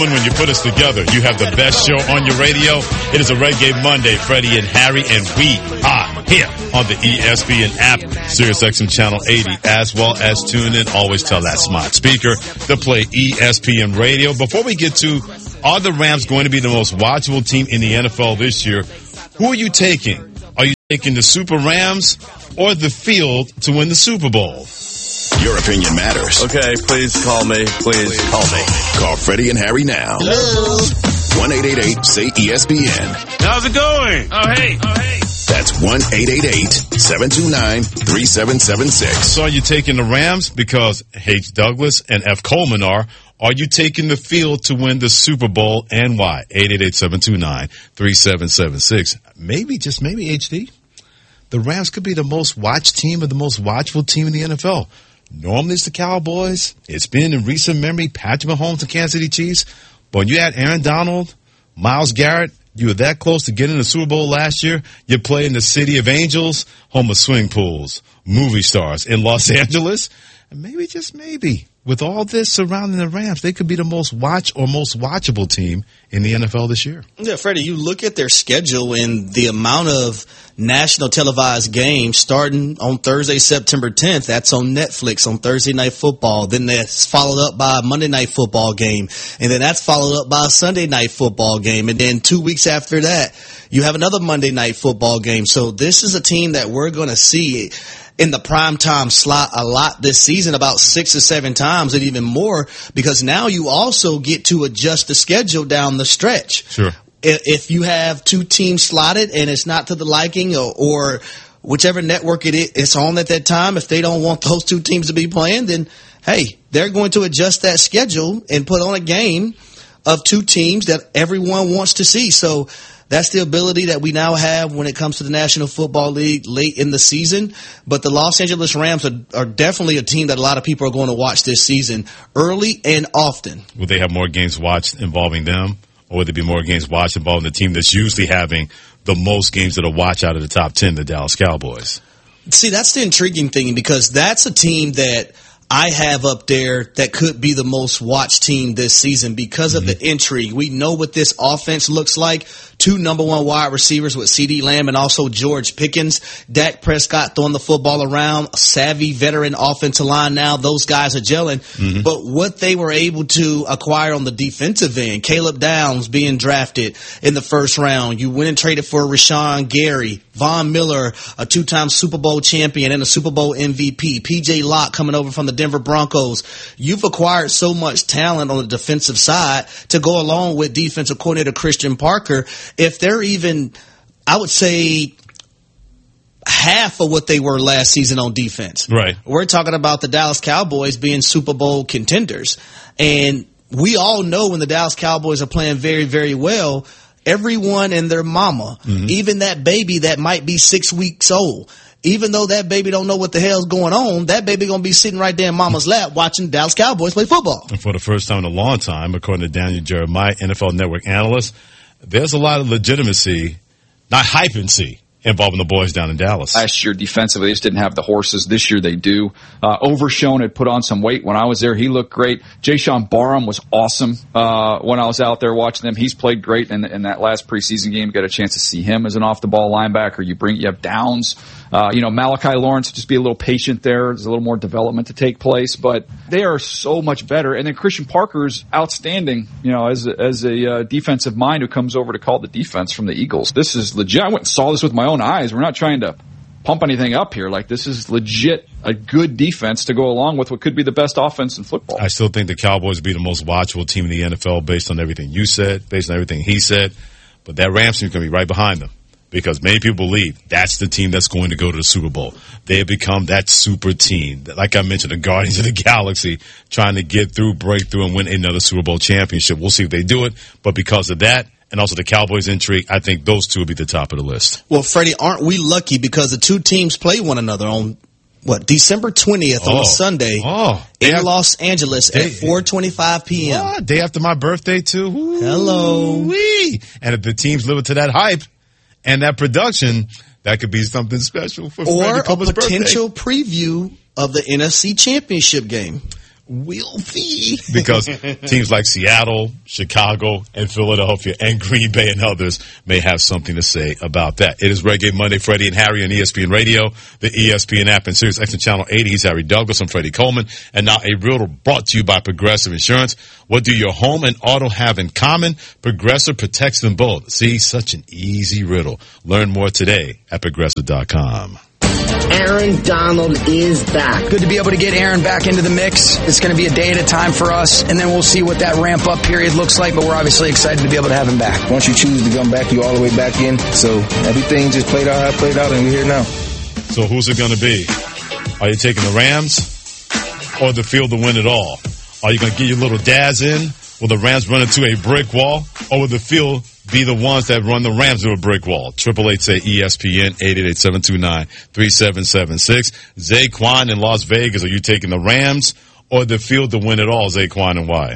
When you put us together, you have the best show on your radio. It is a Reggae Monday, Freddie and Harry, and we are here on the ESPN app, SiriusXM Channel 80, as well as tune in. Always tell that smart speaker to play ESPN Radio. Before we get to, are the Rams going to be the most watchable team in the NFL this year? Who are you taking? Are you taking the Super Rams or the field to win the Super Bowl? Your opinion matters. Okay, please call me. Please call me. Call Freddie and Harry now. Hello. 1-888-SAY-ESPN. How's it going? Oh, hey. That's 1-888-729-3776. So are you taking the Rams because H. Douglas and F. Coleman are? Are you taking the field to win the Super Bowl and why? 888-729-3776. Maybe, just maybe, HD. The Rams could be the most watched team or the most watchable team in the NFL. Normally it's the Cowboys. It's been in recent memory Patrick Mahomes and Kansas City Chiefs. But when you had Aaron Donald, Myles Garrett, you were that close to getting the Super Bowl last year. You play in the City of Angels, home of swing pools, movie stars in Los Angeles. And maybe, just maybe, with all this surrounding the Rams, they could be the most watched or most watchable team in the NFL this year. Yeah, Freddie, you look at their schedule and the amount of national televised games starting on Thursday, September 10th. That's on Netflix on Thursday Night Football. Then that's followed up by a Monday Night Football game. And then that's followed up by a Sunday Night Football game. And then 2 weeks after that, you have another Monday Night Football game. So this is a team that we're going to see in the primetime slot a lot this season, about 6 or 7 times and even more, because now you also get to adjust the schedule down the stretch. Sure. If you have 2 teams slotted and it's not to the liking or whichever network it's on at that time, if they don't want those 2 teams to be playing, then, hey, they're going to adjust that schedule and put on a game of 2 teams that everyone wants to see. So that's the ability that we now have when it comes to the National Football League late in the season. But the Los Angeles Rams are definitely a team that a lot of people are going to watch this season early and often. Will they have more games watched involving them? Or would there be more games watched involving the team that's usually having the most games that are watched out of the top 10, the Dallas Cowboys? See, that's the intriguing thing, because that's a team that I have up there that could be the most watched team this season because of the intrigue. We know what this offense looks like. 2 number 1 wide receivers with CeeDee Lamb and also George Pickens. Dak Prescott throwing the football around. A savvy veteran offensive line now. Those guys are gelling. But what they were able to acquire on the defensive end, Caleb Downs being drafted in the first round. You went and traded for Rashawn Gary, Von Miller, a 2-time Super Bowl champion and a Super Bowl MVP. PJ Locke coming over from the Denver Broncos. You've acquired so much talent on the defensive side to go along with defensive coordinator Christian Parker. If they're even, I would say, half of what they were last season on defense. Right. We're talking about the Dallas Cowboys being Super Bowl contenders. And we all know when the Dallas Cowboys are playing very, very well, everyone and their mama, even that baby that might be 6 weeks old, even though that baby don't know what the hell's going on, that baby going to be sitting right there in mama's lap watching Dallas Cowboys play football. And for the first time in a long time, according to Daniel Jeremiah, NFL Network analyst, there's a lot of legitimacy, not hypency, involving the boys down in Dallas. Last year, defensively, they just didn't have the horses. This year, they do. Overshown had put on some weight when I was there. He looked great. Jayshawn Barham was awesome when I was out there watching them. He's played great in that last preseason game. Got a chance to see him as an off-the-ball linebacker. You have Downs. Malachi Lawrence, just be a little patient there. There's a little more development to take place, but they are so much better. And then Christian Parker's outstanding, as a defensive mind who comes over to call the defense from the Eagles. This is legit. I went and saw this with my own eyes. We're not trying to pump anything up here. Like, this is legit a good defense to go along with what could be the best offense in football. I still think the Cowboys will be the most watchable team in the NFL based on everything you said, based on everything he said. But that Rams team is going to be right behind them, because many people believe that's the team that's going to go to the Super Bowl. They have become that super team. Like I mentioned, the Guardians of the Galaxy trying to get through, break through, and win another Super Bowl championship. We'll see if they do it. But because of that, and also the Cowboys' intrigue, I think those two will be the top of the list. Well, Freddie, aren't we lucky because the 2 teams play one another on, December 20th on a Sunday in Los Angeles at 4:25 p.m. Day after my birthday, too. Ooh, hello. Wee. And if the teams live up to that hype and that production, that could be something special for Freddie or a Copeland's potential birthday. Preview of the NFC Championship game. We'll see. Because teams like Seattle, Chicago, and Philadelphia, and Green Bay and others may have something to say about that. It is Reggae Monday, Freddie and Harry on ESPN Radio, the ESPN app, and Sirius XM Channel 80. He's Harry Douglas. I'm Freddie Coleman. And now a riddle brought to you by Progressive Insurance. What do your home and auto have in common? Progressive protects them both. See, such an easy riddle. Learn more today at Progressive.com. Aaron Donald is back. Good to be able to get Aaron back into the mix. It's going to be a day at a time for us, and then we'll see what that ramp-up period looks like, but we're obviously excited to be able to have him back. Once you choose to come back, you're all the way back in. So everything just played out how it played out, and we're here now. So who's it going to be? Are you taking the Rams or the field to win it all? Are you going to get your little dads in? Will the Rams run into a brick wall, or will the field be the ones that run the Rams to a brick wall? 888-SAY-ESPN, 888-729-3776. Zaquan in Las Vegas, are you taking the Rams or the field to win it all, Zaquan, and why?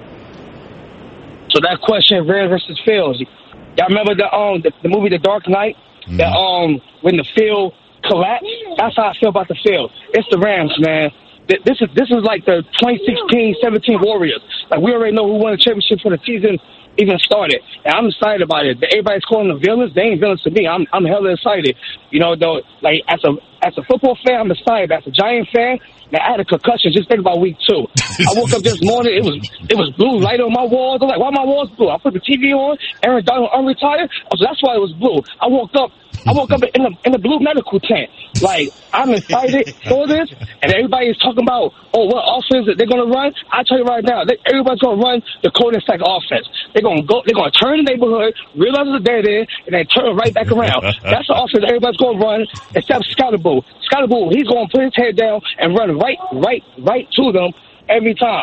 So that question, Rams versus Fields. Y'all remember the movie The Dark Knight? Mm-hmm. That when the field collapsed? That's how I feel about the field. It's the Rams, man. This is like the 2016-17 Warriors. Like, we already know who won the championship before the season even started. And I'm excited about it. Everybody's calling them villains. They ain't villains to me. I'm hella excited. You know, though, like, as a football fan, I'm excited. As a Giant fan, man, I had a concussion. Just think about week 2. I woke up this morning. It was blue light on my walls. I'm like, why are my walls blue? I put the TV on. Aaron Donald unretired. So that's why it was blue. I woke up in the blue medical tent. Like, I'm excited for this, and everybody is talking about, what offense that they're going to run. I tell you right now, everybody's going to run the Colts-like offense. They're going to turn the neighborhood, realize it's a dead end, and then turn it right back around. That's the offense everybody's going to run, except Scottaboo. Scottaboo, he's going to put his head down and run right to them every time.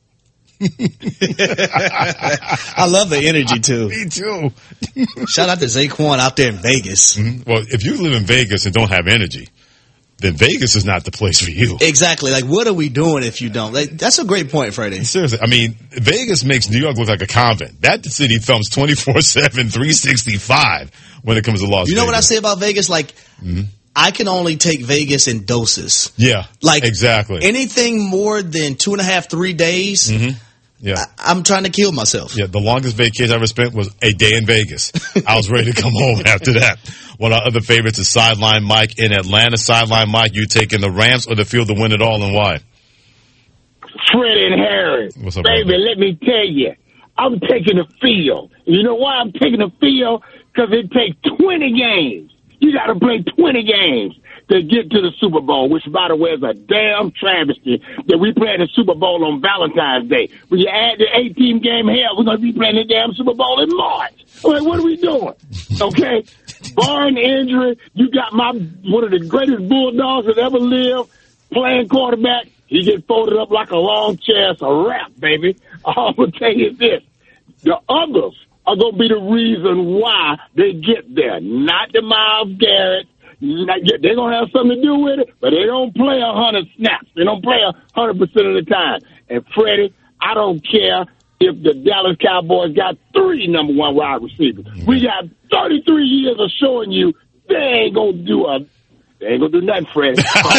I love the energy, too. Me too. Shout out to Zaquan out there in Vegas. Mm-hmm. Well, if you live in Vegas and don't have energy, then Vegas is not the place for you. Exactly. Like, what are we doing if you don't? Like, that's a great point, Freddie. Seriously. I mean, Vegas makes New York look like a convent. That city thumps 24/7, 365 when it comes to Las Vegas. You know what I say about Vegas? Like, mm-hmm. I can only take Vegas in doses. Yeah. Like, exactly. Anything more than 2.5, 3 days. Mm-hmm. Yeah. I'm trying to kill myself. Yeah, the longest vacation I ever spent was a day in Vegas. I was ready to come home after that. One of our other favorites is Sideline Mike in Atlanta. Sideline Mike, you taking the Rams or the field to win it all, and why? Freddie and Harry. What's up, baby, brother? Let me tell you, I'm taking the field. You know why I'm taking the field? Because it takes 20 games. You got to play 20 games to get to the Super Bowl, which, by the way, is a damn travesty that we play the Super Bowl on Valentine's Day. When you add the 18 game, hell, we're going to be playing the damn Super Bowl in March. I'm like, what are we doing? Okay? Barring injury, you got one of the greatest Bulldogs that ever lived playing quarterback. He gets folded up like a lawn chair. It's a wrap, baby. All I'm going to tell you is this. The others are going to be the reason why they get there, not the Myles Garrett. They're going to have something to do with it, but they don't play 100 snaps. They don't play 100% of the time. And, Freddie, I don't care if the Dallas Cowboys got 3 number 1 wide receivers. We got 33 years of showing you they ain't going to do nothing, Freddie.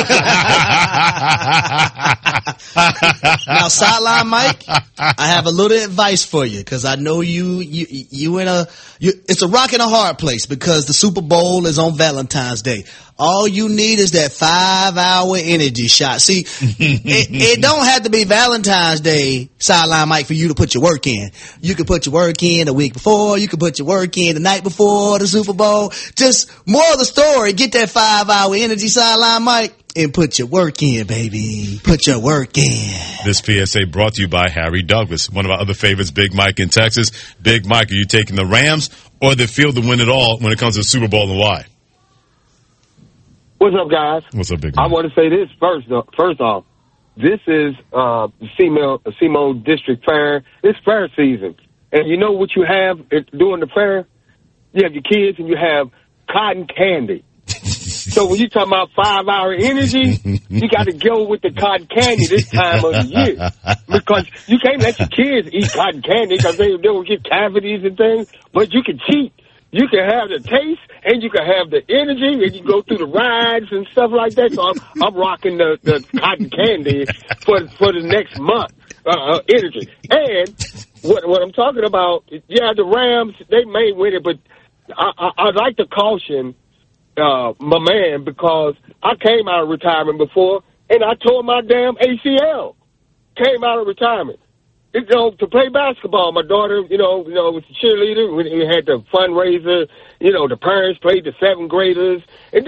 Now, Sideline Mike, I have a little advice for you because I know it's a rock and a hard place because the Super Bowl is on Valentine's Day. All you need is that 5-hour energy shot. See, it don't have to be Valentine's Day, Sideline Mike, for you to put your work in. You can put your work in the week before. You can put your work in the night before the Super Bowl. Just more of the story. Get that 5-hour energy, Sideline Mike, and put your work in, baby. Put your work in. This PSA brought to you by Harry Douglas, one of our other favorites, Big Mike in Texas. Big Mike, are you taking the Rams or the field to win it all when it comes to the Super Bowl, and why? What's up, guys? What's up, Big Mike? I want to say this first off. This is the SEMO District Fair. It's fair season. And you know what you have during the fair? You have your kids and you have cotton candy. So when you talk about 5-hour energy, you got to go with the cotton candy this time of the year. Because you can't let your kids eat cotton candy because they will get cavities and things. But you can cheat. you can have the taste and you can have the energy and you go through the rides and stuff like that. So I'm rocking the cotton candy for the next month, energy. And what I'm talking about, the Rams, they may win it, but I'd like to caution my man, because I came out of retirement before and I tore my damn ACL. Came out of retirement. To play basketball, my daughter, was a cheerleader. We had the fundraiser. The parents played the 7th graders.